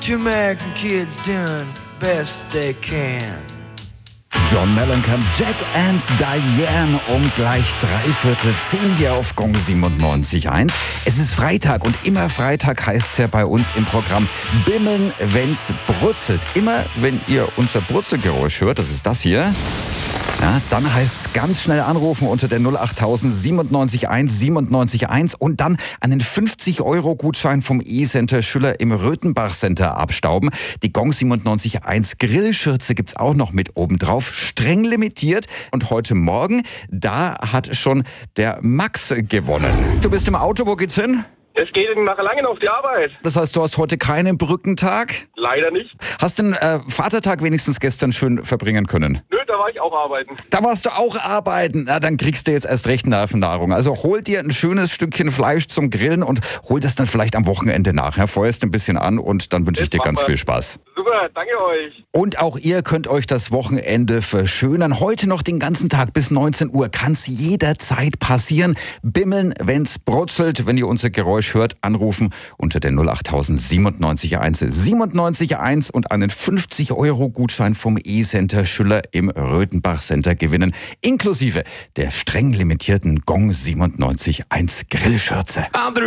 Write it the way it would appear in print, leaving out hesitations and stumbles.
Two American kids doing best they can. John Mellencamp, Jack and Diane um gleich 9:45 hier auf Gong 97.1. Es ist Freitag und immer Freitag heißt es ja bei uns im Programm Bimmeln, wenn's brutzelt. Immer wenn ihr unser Brutzelgeräusch hört, das ist das hier, ja, dann heißt es ganz schnell anrufen unter der 08000 97.1 97.1 und dann einen 50-Euro-Gutschein vom E-Center Schüller im Röthenbach Center abstauben. Die Gong 97.1 Grillschürze gibt's auch noch mit oben drauf, streng limitiert. Und heute Morgen, da hat schon der Max gewonnen. Du bist im Auto, wo geht's hin? Es geht nach Langen auf die Arbeit. Das heißt, du hast heute keinen Brückentag? Leider nicht. Hast den Vatertag wenigstens gestern schön verbringen können? Nö, da war ich auch arbeiten. Da warst du auch arbeiten. Na, dann kriegst du jetzt erst recht Nervennahrung. Also hol dir ein schönes Stückchen Fleisch zum Grillen und hol das dann vielleicht am Wochenende nach. Ja, feuerst ein bisschen an und dann wünsche ich dir ganz viel Spaß. Super, danke euch. Und auch ihr könnt euch das Wochenende verschönern. Heute noch den ganzen Tag bis 19 Uhr kann es jederzeit passieren. Bimmeln, wenn's brutzelt. Wenn ihr unser Geräusch hört, anrufen unter der 08000 97.1 97.1 und einen 50-Euro-Gutschein vom E-Center Schüller im Röthenbach Center gewinnen, inklusive der streng limitierten Gong 97.1 Grillschürze.